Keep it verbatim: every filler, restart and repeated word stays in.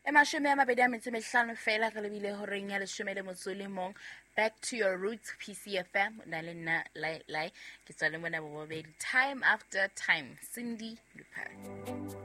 e mashome a mabedi a metso e mehlano fela re lebile horeng ya leshome le motso o le mong. Back to your roots, P C F M. Na le nna lai lai ke tswa le mona bobedi time after time. Cindy Lupin.